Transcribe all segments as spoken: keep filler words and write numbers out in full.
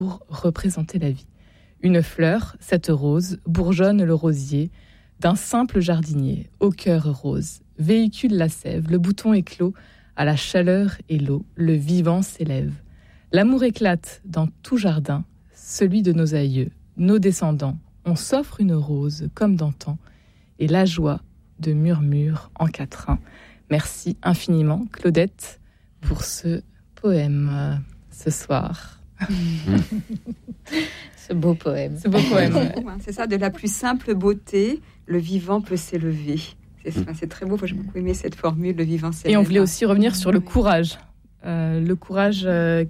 pour représenter la vie. Une fleur, cette rose, bourgeonne le rosier, d'un simple jardinier, au cœur rose, véhicule la sève, le bouton éclot, à la chaleur et l'eau, le vivant s'élève. L'amour éclate dans tout jardin, celui de nos aïeux, nos descendants. On s'offre une rose comme d'antan, et la joie de murmure en quatrain. Merci infiniment, Claudette, pour ce poème euh, ce soir. Ce beau poème. Ce beau poème. C'est ça, de la plus simple beauté, le vivant peut s'élever. C'est, c'est très beau, j'ai beaucoup aimé cette formule, le vivant s'élève. Et on voulait aussi revenir sur le courage. Euh, le courage euh,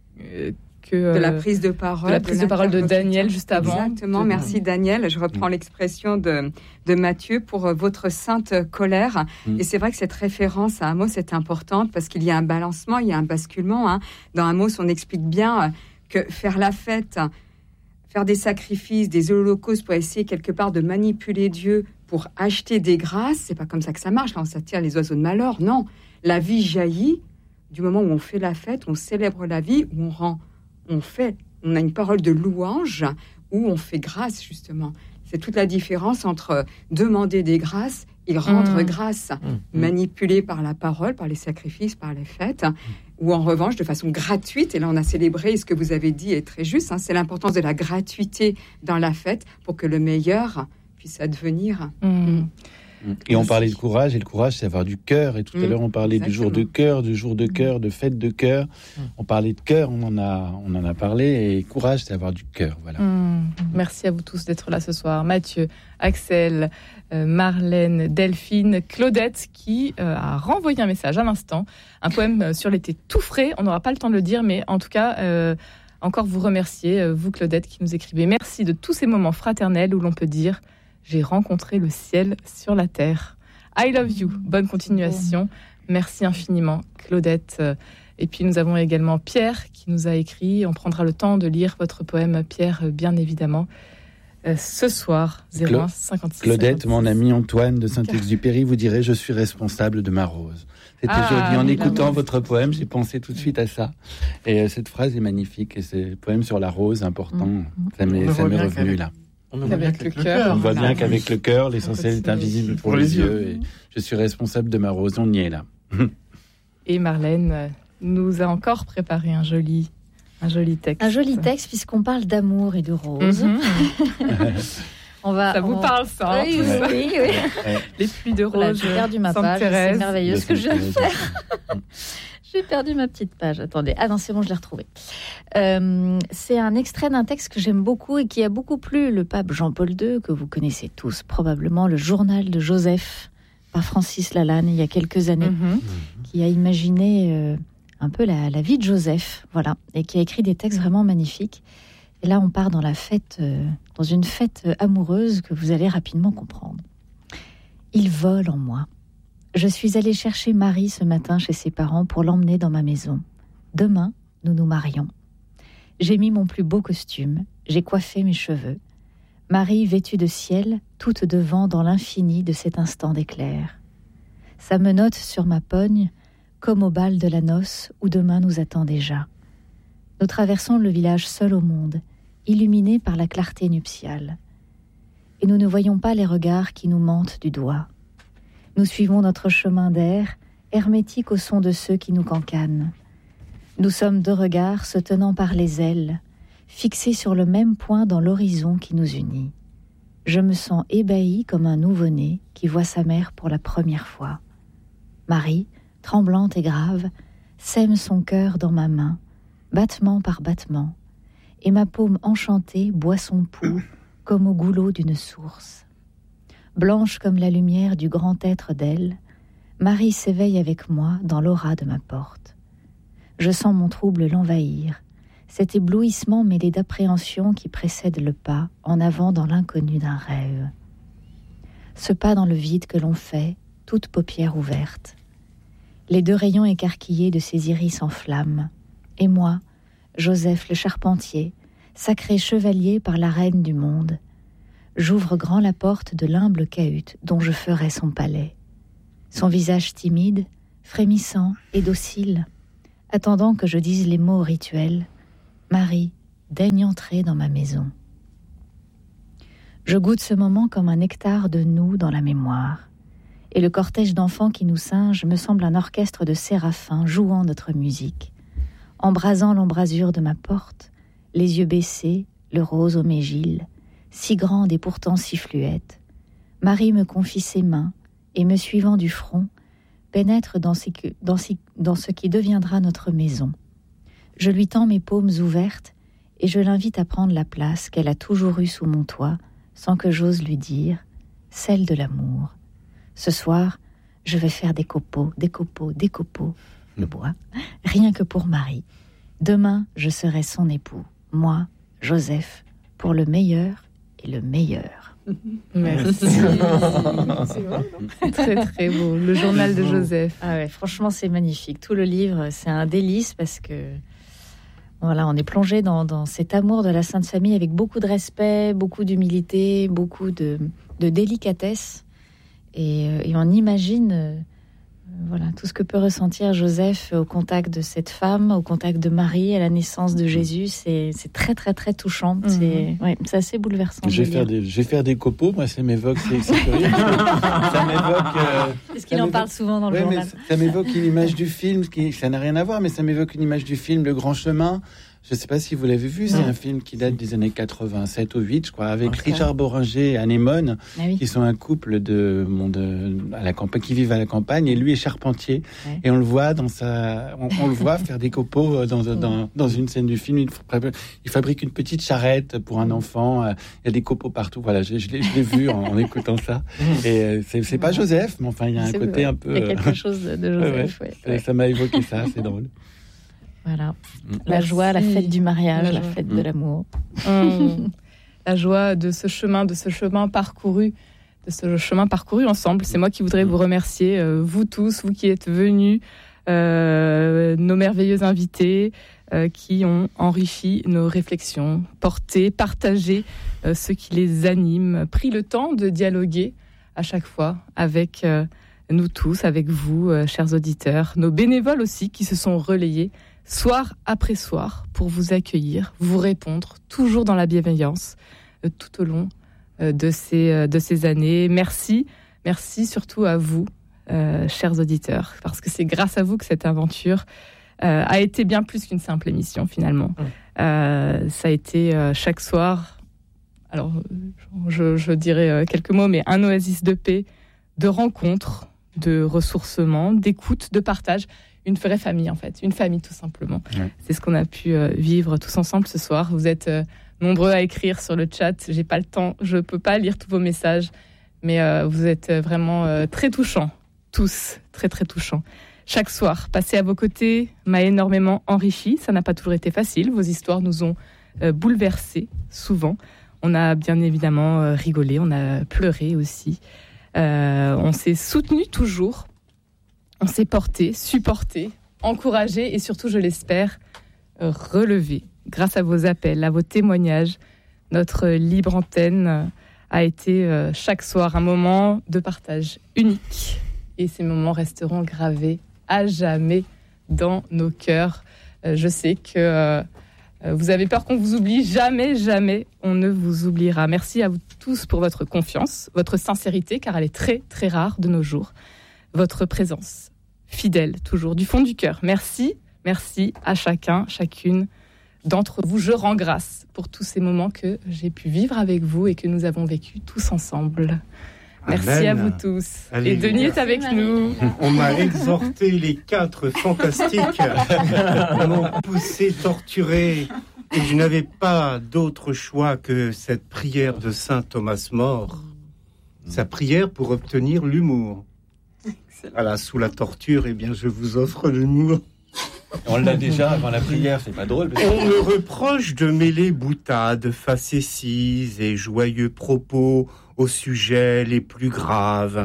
que... De la prise de parole. De la prise de, de parole de Daniel juste avant. Exactement, merci Daniel. Je reprends l'expression de, de Matthieu pour euh, votre sainte colère. Mm. Et c'est vrai que cette référence à Amos est importante parce qu'il y a un balancement, il y a un basculement. Hein. Dans Amos, on explique bien euh, que faire la fête, faire des sacrifices, des holocaustes pour essayer quelque part de manipuler Dieu pour acheter des grâces, c'est pas comme ça que ça marche. Là, on s'attire les oiseaux de malheur. Non, la vie jaillit du moment où on fait la fête, on célèbre la vie, où on rend, on fait, on a une parole de louange, où on fait grâce justement. C'est toute la différence entre demander des grâces et rendre mmh. grâce, mmh. manipulé par la parole, par les sacrifices, par les fêtes, mmh. ou en revanche de façon gratuite. Et là, on a célébré, ce que vous avez dit est très juste, hein, c'est l'importance de la gratuité dans la fête pour que le meilleur puisse advenir. Mmh. Et on parlait de courage, et le courage, c'est avoir du cœur. Et tout mmh. à l'heure, on parlait Exactement. du jour de cœur, du jour de cœur, de fête de cœur. Mmh. On parlait de cœur, on en a, on en a parlé. Et courage, c'est avoir du cœur. Voilà. Mmh. Merci à vous tous d'être là ce soir. Mathieu, Axel, euh, Marlène, Delphine, Claudette, qui euh, a renvoyé un message à l'instant. Un poème sur l'été tout frais. On n'aura pas le temps de le dire, mais en tout cas... Euh, encore vous remercier, vous Claudette, qui nous écrivez. Merci de tous ces moments fraternels où l'on peut dire « J'ai rencontré le ciel sur la terre ». I love you. Bonne continuation. Merci infiniment, Claudette. Et puis nous avons également Pierre qui nous a écrit. On prendra le temps de lire votre poème, Pierre, bien évidemment, euh, ce soir, zéro un cinquante-six Claudette, cinquante-six. Mon ami Antoine de Saint-Exupéry vous dirait « Je suis responsable de ma rose ». C'était ah, joli. En écoutant rose. Votre poème, j'ai pensé tout de suite à ça. Et euh, cette phrase est magnifique. Et c'est le poème sur la rose, important. Mmh. Ça m'est, ça m'est revenu là. On voit bien qu'avec le cœur. On voit bien qu'avec le cœur, l'essentiel est invisible pour, pour les yeux. yeux. Et je suis responsable de ma rose. On y est là. Et Marlène nous a encore préparé un joli, un joli texte. Un joli texte puisqu'on parle d'amour et de rose. Mm-hmm. On va, ça on... vous parle ça, oui, tout oui, ça. Oui, oui. Ouais. Les pluies de rose. Voilà, j'ai perdu ma page. C'est merveilleux ce que je viens de faire. J'ai perdu ma petite page. Attendez. Ah non, c'est bon, je l'ai retrouvée. Euh, c'est un extrait d'un texte que j'aime beaucoup et qui a beaucoup plu le pape Jean-Paul deux, que vous connaissez tous probablement, le journal de Joseph par Francis Lalanne il y a quelques années, mm-hmm. qui a imaginé euh, un peu la, la vie de Joseph, voilà, et qui a écrit des textes vraiment magnifiques. Et là, on part dans la fête, euh, dans une fête amoureuse que vous allez rapidement comprendre. Il vole en moi. Je suis allée chercher Marie ce matin chez ses parents pour l'emmener dans ma maison. Demain, nous nous marions. J'ai mis mon plus beau costume, j'ai coiffé mes cheveux. Marie vêtue de ciel, toute devant dans l'infini de cet instant d'éclair. Sa menotte sur ma pogne, comme au bal de la noce où demain nous attend déjà. Nous traversons le village seul au monde, illuminé par la clarté nuptiale. Et nous ne voyons pas les regards qui nous mentent du doigt. Nous suivons notre chemin d'air, hermétique au son de ceux qui nous cancanent. Nous sommes deux regards se tenant par les ailes, fixés sur le même point dans l'horizon qui nous unit. Je me sens ébahie comme un nouveau-né qui voit sa mère pour la première fois. Marie, tremblante et grave, sème son cœur dans ma main, battement par battement, et ma paume enchantée boit son pouls comme au goulot d'une source. Blanche comme la lumière du grand être d'elle, Marie s'éveille avec moi dans l'aura de ma porte. Je sens mon trouble l'envahir, cet éblouissement mêlé d'appréhension qui précède le pas en avant dans l'inconnu d'un rêve. Ce pas dans le vide que l'on fait, toute paupière ouverte. Les deux rayons écarquillés de ses iris en flammes, et moi, Joseph le charpentier, sacré chevalier par la reine du monde, j'ouvre grand la porte de l'humble cahute dont je ferai son palais. Son visage timide, frémissant et docile, attendant que je dise les mots rituels. Marie, daigne entrer dans ma maison. Je goûte ce moment comme un nectar de nous dans la mémoire, et le cortège d'enfants qui nous singe me semble un orchestre de séraphins jouant notre musique, embrasant l'embrasure de ma porte, les yeux baissés, le rose au mégile, si grande et pourtant si fluette. Marie me confie ses mains, et me suivant du front, pénètre dans ce, qui, dans, ce, dans ce qui deviendra notre maison. Je lui tends mes paumes ouvertes, et je l'invite à prendre la place qu'elle a toujours eue sous mon toit, sans que j'ose lui dire, celle de l'amour. Ce soir, je vais faire des copeaux, des copeaux, des copeaux, le bois, rien que pour Marie. Demain, je serai son époux, moi, Joseph, pour le meilleur et le meilleur. Merci. C'est bon, très très beau. Le journal de Joseph. Ah ouais, franchement, c'est magnifique. Tout le livre, c'est un délice parce que voilà, on est plongé dans, dans cet amour de la Sainte Famille avec beaucoup de respect, beaucoup d'humilité, beaucoup de, de délicatesse. Et, et on imagine euh, voilà, tout ce que peut ressentir Joseph au contact de cette femme, au contact de Marie, à la naissance de Jésus. C'est, c'est très, très, très touchant. Mm-hmm. C'est, ouais, c'est assez bouleversant. Je vais, faire des, je vais faire des copeaux. Moi, ça m'évoque... C'est, c'est curieux. Ça m'évoque... Euh, Est-ce qu'il en parle souvent dans le ouais, journal? Mais ça, ça m'évoque une image du film, qui, ça n'a rien à voir, mais ça m'évoque une image du film Le Grand Chemin. Je ne sais pas si vous l'avez vu, c'est non. un film qui date des années quatre-vingt-sept ou huit, je crois, avec okay. Richard Boringer et Anémone, ah oui. qui sont un couple de, bon, de à la campagne, qui vivent à la campagne, et lui est charpentier, ouais. et on le voit dans sa, on, on le voit faire des copeaux dans, dans, dans une scène du film. Il, il fabrique une petite charrette pour un enfant. Il y a des copeaux partout. Voilà, je, je, l'ai, je l'ai vu en, en écoutant ça. Et c'est, c'est pas Joseph, mais enfin, il y a un c'est côté vrai. un peu. Il y a quelque chose de, de Joseph. Ouais, ouais. Ça, ça m'a évoqué ça. C'est drôle. Voilà, la Merci. joie, la fête du mariage, la, la fête mmh. de l'amour. Mmh. La joie de ce chemin, de ce chemin parcouru, de ce chemin parcouru ensemble. C'est moi qui voudrais vous remercier, euh, vous tous, vous qui êtes venus, euh, nos merveilleux invités, euh, qui ont enrichi nos réflexions, porté, partagé euh, ce qui les anime, pris le temps de dialoguer à chaque fois avec euh, nous tous, avec vous, euh, chers auditeurs, nos bénévoles aussi qui se sont relayés soir après soir, pour vous accueillir, vous répondre, toujours dans la bienveillance, euh, tout au long euh, de, ces, euh, de ces années. Merci, merci surtout à vous, euh, chers auditeurs, parce que c'est grâce à vous que cette aventure euh, a été bien plus qu'une simple émission, finalement. Euh, ça a été euh, chaque soir, alors je, je dirais euh, quelques mots, mais un oasis de paix, de rencontres, de ressourcement, d'écoute, de partage. Une vraie famille, en fait. Une famille, tout simplement. Ouais. C'est ce qu'on a pu euh, vivre tous ensemble ce soir. Vous êtes euh, nombreux à écrire sur le chat. J'ai pas le temps. Je peux pas lire tous vos messages. Mais euh, vous êtes vraiment euh, très touchants. Tous. Très, très touchants. Chaque soir, passer à vos côtés m'a énormément enrichi. Ça n'a pas toujours été facile. Vos histoires nous ont euh, bouleversés, souvent. On a bien évidemment euh, rigolé. On a pleuré aussi. Euh, on s'est soutenus toujours. On s'est porté, supporté, encouragé et surtout, je l'espère, relevé. Grâce à vos appels, à vos témoignages, notre libre antenne a été chaque soir un moment de partage unique. Et ces moments resteront gravés à jamais dans nos cœurs. Je sais que vous avez peur qu'on vous oublie. Jamais, jamais, on ne vous oubliera. Merci à vous tous pour votre confiance, votre sincérité, car elle est très, très rare de nos jours. Votre présence fidèle, toujours, du fond du cœur. Merci, merci à chacun, chacune d'entre vous. Je rends grâce pour tous ces moments que j'ai pu vivre avec vous et que nous avons vécu tous ensemble. Merci Amen. À vous tous. Allez, et Denis est avec Marie. Nous. On m'a exhorté, les quatre fantastiques m'ont poussé, torturé. Et je n'avais pas d'autre choix que cette prière de saint Thomas More. Sa prière pour obtenir l'humour. Voilà, sous la torture, eh bien, je vous offre l'humour. On l'a déjà avant la prière, c'est pas drôle. Mais... On me reproche de mêler boutades, facéties et joyeux propos aux sujets les plus graves.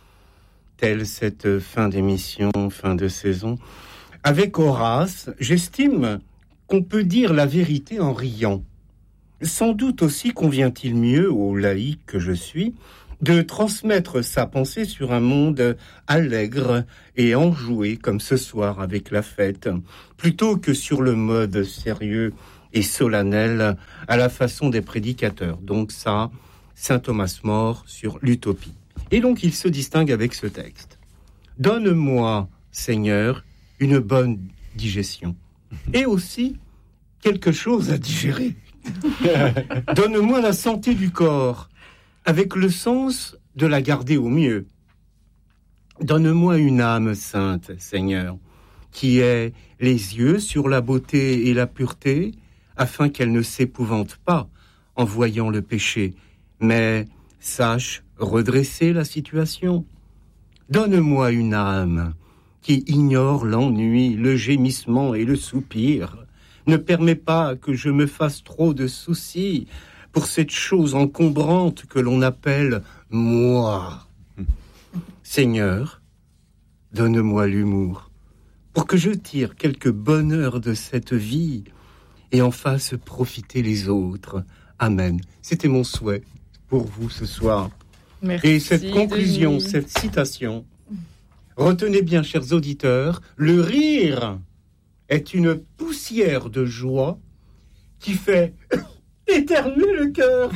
Telle cette fin d'émission, fin de saison. Avec Horace, j'estime qu'on peut dire la vérité en riant. Sans doute aussi convient-il mieux au laïc que je suis de transmettre sa pensée sur un monde allègre et enjoué comme ce soir avec la fête, plutôt que sur le mode sérieux et solennel à la façon des prédicateurs. Donc ça, saint Thomas More sur l'utopie. Et donc il se distingue avec ce texte. Donne-moi, Seigneur, une bonne digestion et aussi quelque chose à digérer. Donne-moi la santé du corps avec le sens de la garder au mieux. Donne-moi une âme sainte, Seigneur, qui ait les yeux sur la beauté et la pureté, afin qu'elle ne s'épouvante pas en voyant le péché, mais sache redresser la situation. Donne-moi une âme qui ignore l'ennui, le gémissement et le soupir. Ne permets pas que je me fasse trop de soucis pour cette chose encombrante que l'on appelle moi. Seigneur, donne-moi l'humour pour que je tire quelque bonheur de cette vie et en fasse profiter les autres. Amen. C'était mon souhait pour vous ce soir. Merci, et cette conclusion, Denis. cette citation, retenez bien, chers auditeurs, le rire est une poussière de joie qui fait éternuer le cœur.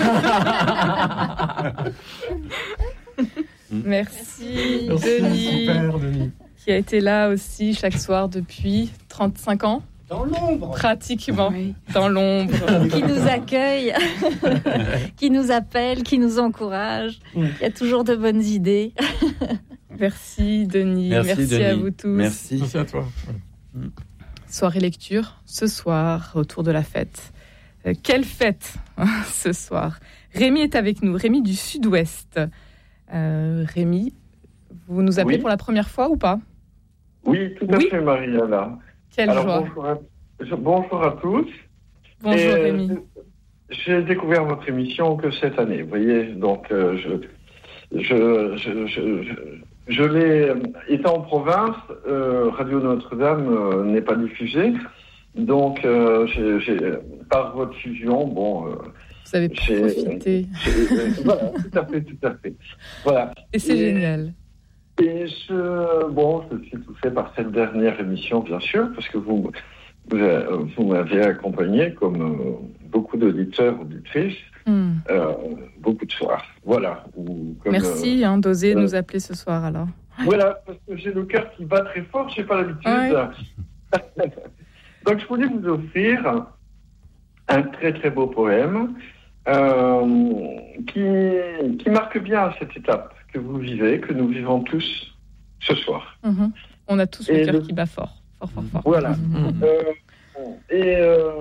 Merci, Merci, Denis, super, Denis. qui a été là aussi chaque soir depuis trente-cinq ans, Dans l'ombre. pratiquement, Oui. dans l'ombre. Qui nous accueille, qui nous appelle, qui nous encourage. Il y a toujours de bonnes idées. Merci, Denis. Merci, Merci, Denis. à vous tous. Merci. Merci à toi. Soirée lecture, ce soir, autour de la fête. Euh, quelle fête, hein, ce soir. Rémi est avec nous, Rémi du Sud-Ouest. Euh, Rémi, vous nous appelez Oui. pour la première fois ou pas? Oui, tout à Oui. fait, Mariana. Quelle Alors, joie. bonjour à, je- bonjour à tous. Bonjour, Et, euh, Rémi. J'ai découvert votre émission que cette année, vous voyez. Donc, euh, je, je, je, je, je, je l'ai. Étant en province, euh, Radio Notre-Dame euh, n'est pas diffusée. Donc, euh, j'ai, j'ai, par votre fusion, bon. Euh, Vous avez j'ai- profité. j'ai- euh, voilà, tout à fait, tout à fait. Voilà. Et c'est Et- génial. Et je, bon, je suis touché par cette dernière émission, bien sûr, parce que vous, vous, euh, vous m'avez accompagné, comme euh, beaucoup d'auditeurs, auditrices, Hmm. euh, beaucoup de soirs. Voilà. Ou comme, Merci hein, d'oser euh, nous appeler ce soir alors. euh, voilà, parce que j'ai le cœur qui bat très fort, je n'ai pas l'habitude. Ouais. Donc, je voulais vous offrir un très, très beau poème euh, qui, qui marque bien cette étape que vous vivez, que nous vivons tous ce soir. Mhm. On a tous le Et cœur le- qui bat fort, fort, fort, fort. Voilà. Mhm. Euh, et euh,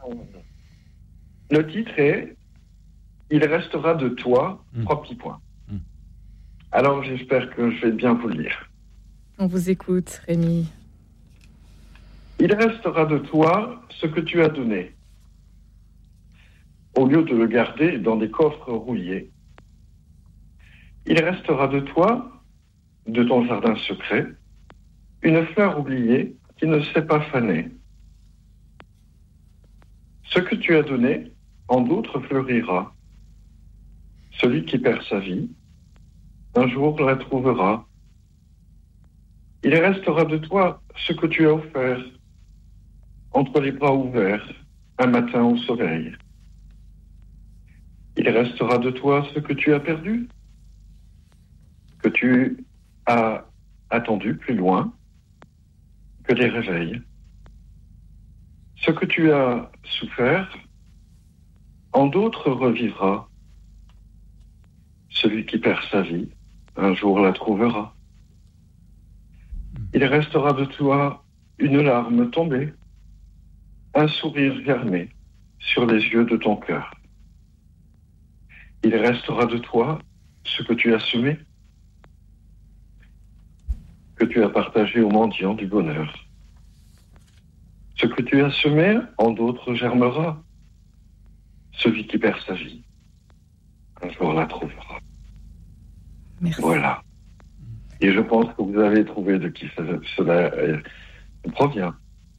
le titre est « Il restera de toi, Mm. trois petits points Mm. ». Alors, j'espère que je vais bien vous le lire. On vous écoute, Rémi. « Il restera de toi ce que tu as donné, au lieu de le garder dans des coffres rouillés. Il restera de toi, de ton jardin secret, une fleur oubliée qui ne s'est pas fanée. Ce que tu as donné, en d'autres fleurira. Celui qui perd sa vie, un jour la trouvera. Il restera de toi ce que tu as offert, entre les bras ouverts, un matin au soleil. Il restera de toi ce que tu as perdu, que tu as attendu plus loin, que des réveils. Ce que tu as souffert, en d'autres revivra. Celui qui perd sa vie, un jour la trouvera. Il restera de toi une larme tombée, un sourire fermé sur les yeux de ton cœur. Il restera de toi ce que tu as semé, que tu as partagé aux mendiants du bonheur. Ce que tu as semé, en d'autres germera. Celui qui perd sa vie, un jour la trouvera. Merci. Voilà. Et je pense que vous avez trouvé de qui ça- cela euh, provient.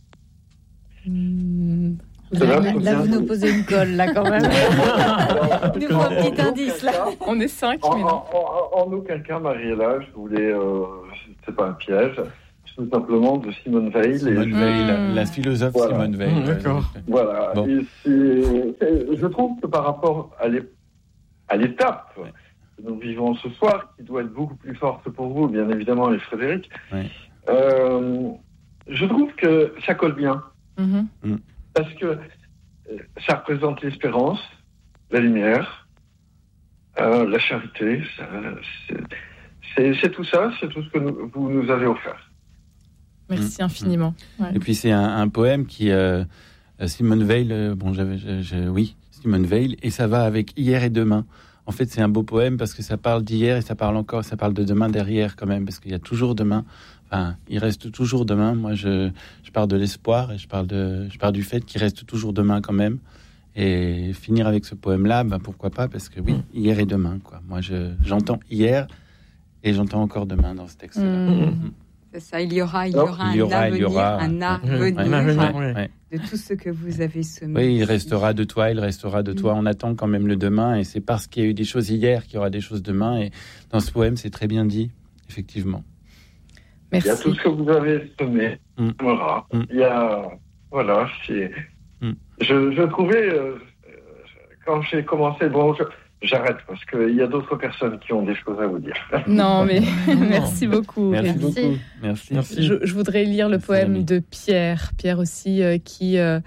Hmm. Cela Là, provient là, vous de- nous posez une colle, là, quand même. Il nous faut un petit indice, là. On est cinq, En, mais non. en- en- en aucun cas, Mariella, je voulais, euh, c'est pas un piège, tout simplement de Simone Veil. Simone et Veil, je... la, la philosophe voilà. Simone Veil. Mmh, d'accord. Voilà. Bon. Et c'est, c'est, je trouve que par rapport à, l'é, à l'étape ouais. que nous vivons ce soir, qui doit être beaucoup plus forte pour vous, bien évidemment, et Frédéric, ouais. euh, je trouve que ça colle bien. Mm-hmm. Parce que ça représente l'espérance, la lumière, euh, la charité. Ça, c'est, c'est, c'est tout ça, c'est tout ce que nous, vous nous avez offert. Merci infiniment. Ouais. Et puis c'est un, un poème qui euh, Simone Veil, euh, bon j'avais, je, je, oui Simone Veil, et ça va avec hier et demain. En fait c'est un beau poème parce que ça parle d'hier et ça parle encore, ça parle de demain derrière quand même, parce qu'il y a toujours demain. Enfin, il reste toujours demain. Moi je, je parle de l'espoir et je parle de, je parle du fait qu'il reste toujours demain quand même. Et finir avec ce poème-là, ben pourquoi pas, parce que oui, hier et demain quoi. Moi je, j'entends hier et j'entends encore demain dans ce texte-là. Mmh. Mmh. C'est ça, il y aura, il y aura, il y aura un, avenir, aura, un avenir, ouais, ouais, ouais, ouais. de tout ce que vous avez semé. Oui, il restera de toi, il restera de toi. Mmh. On attend quand même le demain, et c'est parce qu'il y a eu des choses hier qu'il y aura des choses demain. Et dans ce poème, c'est très bien dit, effectivement. Merci. Il y a tout ce que vous avez semé. Mmh. Voilà. Mmh. Il y a, voilà, c'est. Mmh. Je, je trouvais euh, quand j'ai commencé, bon. Je... J'arrête parce qu'il y a d'autres personnes qui ont des choses à vous dire. Non, mais merci beaucoup. Merci Rémi. beaucoup. Merci. Merci. Je, je voudrais lire le Merci, poème Rémi. de Pierre. Pierre aussi, euh, qui euh,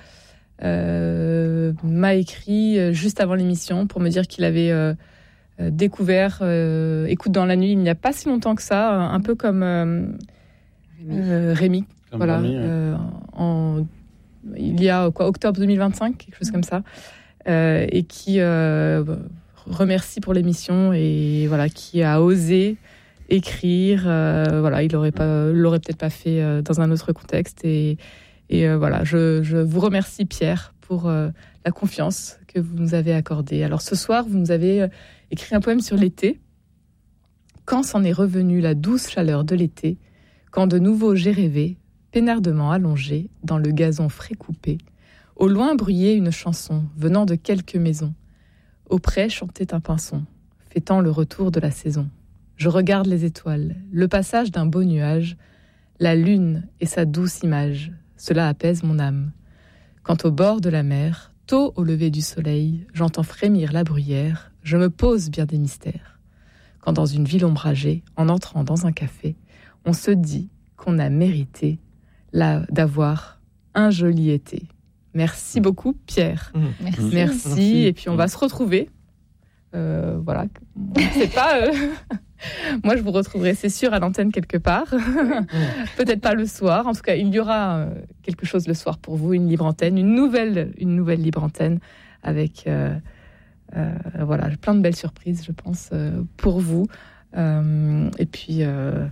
euh, m'a écrit euh, juste avant l'émission pour me dire qu'il avait euh, euh, découvert euh, Écoute dans la nuit il n'y a pas si longtemps que ça, un peu comme euh, euh, Rémi. Comme voilà, Rémi, ouais. euh, en, il y a quoi, octobre deux mille vingt-cinq, quelque chose comme ça, euh, et qui euh, remercie pour l'émission et voilà, qui a osé écrire. Euh, voilà, il l'aurait pas, l'aurait peut-être pas fait euh, dans un autre contexte. Et, et euh, voilà, je, je vous remercie Pierre pour euh, la confiance que vous nous avez accordée. Alors ce soir, vous nous avez euh, écrit un poème sur l'été. Quand s'en est revenue la douce chaleur de l'été, quand de nouveau j'ai rêvé, peinardement allongé dans le gazon frais coupé, au loin bruyait une chanson venant de quelques maisons. Auprès chantait un pinson, fêtant le retour de la saison. Je regarde les étoiles, le passage d'un beau nuage, la lune et sa douce image, cela apaise mon âme. Quant au bord de la mer, tôt au lever du soleil, j'entends frémir la bruyère, je me pose bien des mystères. Quand dans une ville ombragée, en entrant dans un café, on se dit qu'on a mérité là, d'avoir un joli été. Merci beaucoup, Pierre. Merci. Merci. Merci. Et puis, on va se retrouver. Euh, voilà. C'est pas... Euh... Moi, je vous retrouverai, c'est sûr, à l'antenne quelque part. Peut-être pas le soir. En tout cas, il y aura quelque chose le soir pour vous, une libre antenne, une nouvelle, une nouvelle libre antenne avec... Euh, euh, voilà, plein de belles surprises, je pense, euh, pour vous. Euh, et puis... Euh,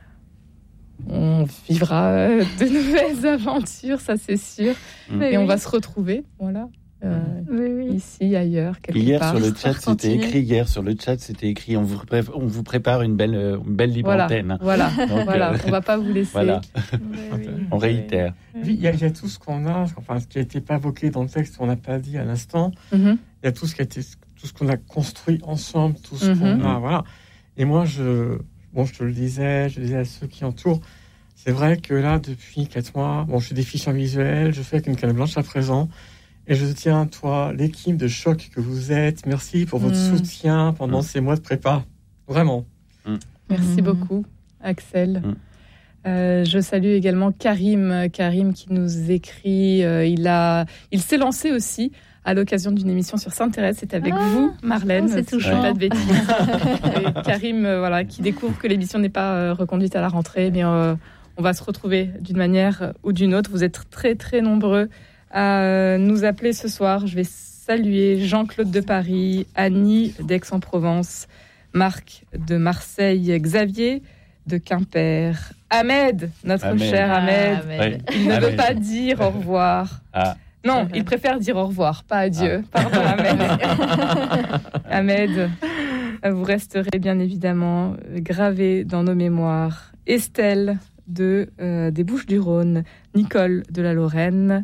on vivra de nouvelles aventures, ça c'est sûr. Mmh. Et oui. On va se retrouver, voilà, euh, oui, oui. ici, ailleurs, quelque hier, part. Hier sur le chat, c'était écrit. Hier sur le chat, c'était écrit. On vous prépare, on vous prépare une belle, une belle libre voilà, antenne. Voilà, Donc, voilà. Euh, on va pas vous laisser. Voilà. Oui, on réitère. Oui, il y, y a tout ce qu'on a, enfin ce qui a été pas évoqué dans le texte, on n'a pas dit à l'instant. Mm-hmm. Il y a tout ce qui a été, tout ce qu'on a construit ensemble, tout ce mm-hmm. qu'on a, voilà. Et moi, je Bon, je te le disais, je le disais à ceux qui entourent, c'est vrai que là, depuis quatre mois, bon, je fais des fichiers visuels, je fais avec une canne blanche à présent, et je tiens, toi, l'équipe de choc que vous êtes, merci pour votre mmh. soutien pendant mmh. ces mois de prépa, vraiment. Mmh. Merci mmh. beaucoup, Axel. Mmh. Euh, je salue également Karim, Karim qui nous écrit, euh, il, a, il s'est lancé aussi à l'occasion d'une émission sur Sainte-Thérèse. C'est avec ah, vous, Marlène. Oh, c'est touchant. Pas de bêtises. Et Karim, euh, voilà, qui découvre que l'émission n'est pas euh, reconduite à la rentrée, mais euh, on va se retrouver d'une manière ou d'une autre. Vous êtes très, très nombreux à euh, nous appeler ce soir. Je vais saluer Jean-Claude de Paris, Annie d'Aix-en-Provence, Marc de Marseille, Xavier de Quimper, Ahmed, notre Ahmed. cher Ahmed. Ah, Ahmed. Il ne Ahmed. veut pas dire au revoir. Ah. Non, il préfère dire au revoir, pas adieu. Ah. Pardon, Ahmed. Ahmed, vous resterez bien évidemment gravé dans nos mémoires. Estelle de, euh, des Bouches-du-Rhône, Nicole de la Lorraine,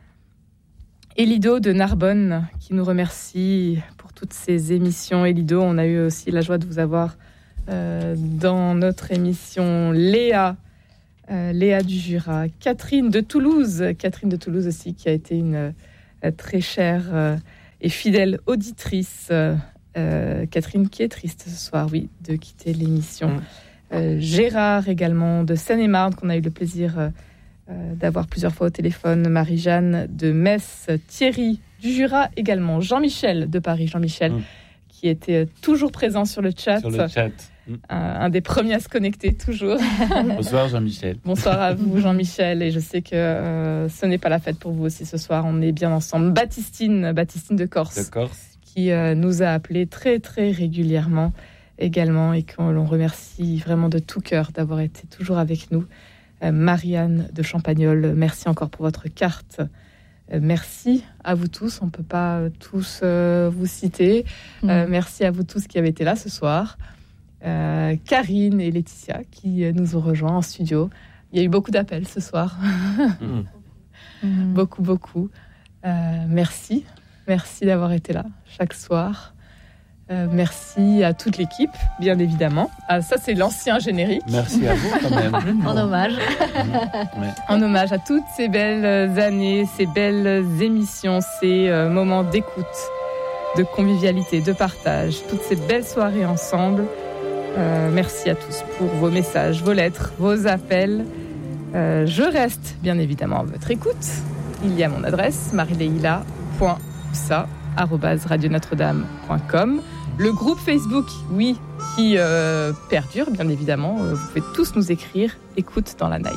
Elido de Narbonne, qui nous remercie pour toutes ces émissions. Elido, on a eu aussi la joie de vous avoir euh, dans notre émission. Léa euh, Léa du Jura, Catherine de Toulouse, Catherine de Toulouse aussi qui a été une euh, très chère euh, et fidèle auditrice. Euh, Catherine qui est triste ce soir, oui, de quitter l'émission. Mmh. Euh, Gérard également de Seine-et-Marne qu'on a eu le plaisir euh, euh, d'avoir plusieurs fois au téléphone. Marie-Jeanne de Metz, Thierry du Jura également, Jean-Michel de Paris, Jean-Michel mmh. qui était toujours présent sur le chat. Sur le chat. Mmh. Un, un des premiers à se connecter toujours. Bonsoir Jean-Michel. Bonsoir à vous Jean-Michel, et je sais que euh, ce n'est pas la fête pour vous aussi ce soir. On est bien ensemble. Baptistine, Baptistine de Corse. De Corse. Qui euh, nous a appelés très très régulièrement également, et qu'on l'on remercie vraiment de tout cœur d'avoir été toujours avec nous. Euh, Marianne de Champagnole, merci encore pour votre carte. Euh, merci à vous tous, on ne peut pas tous euh, vous citer. Euh, mmh. Merci à vous tous qui avez été là ce soir. Euh, Karine et Laetitia qui nous ont rejoints en studio. Il y a eu beaucoup d'appels ce soir. Mmh. beaucoup, beaucoup. Euh, merci. Merci d'avoir été là chaque soir. Euh, merci à toute l'équipe, bien évidemment. Ah, ça, c'est l'ancien générique. Merci à vous, quand même. En hommage. Mmh. Ouais. En hommage à toutes ces belles années, ces belles émissions, ces euh, moments d'écoute, de convivialité, de partage, toutes ces belles soirées ensemble. Euh, merci à tous pour vos messages, vos lettres, vos appels. Euh, je reste, bien évidemment, à votre écoute. Il y a mon adresse, marileila point ça arobase radio notre dame point com. Le groupe Facebook, oui, qui euh, perdure, bien évidemment. Euh, vous pouvez tous nous écrire. Écoute dans la night.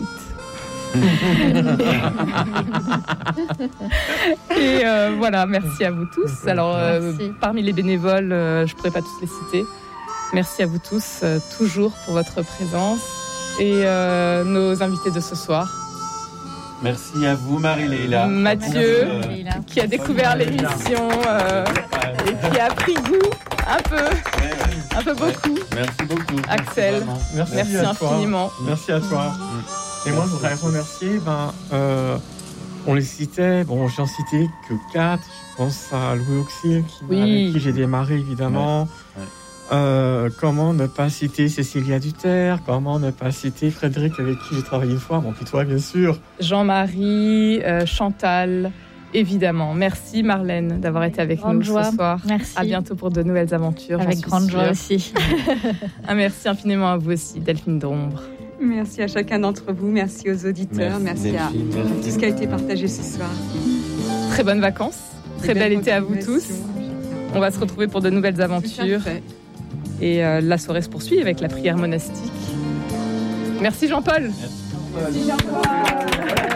Et euh, voilà, merci à vous tous. Alors, euh, parmi les bénévoles, euh, je ne pourrais pas tous les citer. Merci à vous tous, euh, toujours, pour votre présence. Et euh, nos invités de ce soir. Merci à vous, Marie-Leila. Mathieu, euh, qui a découvert l'émission euh, et qui a pris goût un peu, un peu beaucoup. Merci beaucoup. Axel, merci, merci infiniment. Merci à toi. Et moi, je voudrais remercier, ben, euh, on les citait, bon, j'en citais que quatre. Je pense à Louis Auxil, qui, oui. avec qui j'ai démarré, évidemment. Ouais. Ouais. Euh, comment ne pas citer Cécilia Duterre, comment ne pas citer Frédéric avec qui j'ai travaillé une fois, bon puis toi bien sûr. Jean-Marie, euh, Chantal, évidemment. Merci Marlène d'avoir été avec grande nous joie. Ce soir. Merci. À bientôt pour de nouvelles aventures. Avec grande sûre. Joie aussi. Un merci infiniment à vous aussi, Delphine Drombre. Merci à chacun d'entre vous, merci aux auditeurs, merci, merci à, à tout ce qui a été partagé ce soir. Très bonnes vacances, très bel été à vous tous. On va se retrouver pour de nouvelles aventures. Et euh, la soirée se poursuit avec la prière monastique. Merci Jean-Paul. Merci, Merci Jean-Paul.